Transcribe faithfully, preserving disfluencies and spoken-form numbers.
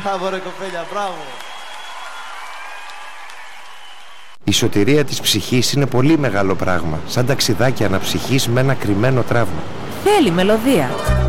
Μπράβο ρε κοπέλια, μπράβο. Η σωτηρία της ψυχής είναι πολύ μεγάλο πράγμα, σαν ταξιδάκι αναψυχής με ένα κρυμμένο τραύμα. Θέλει μελωδία.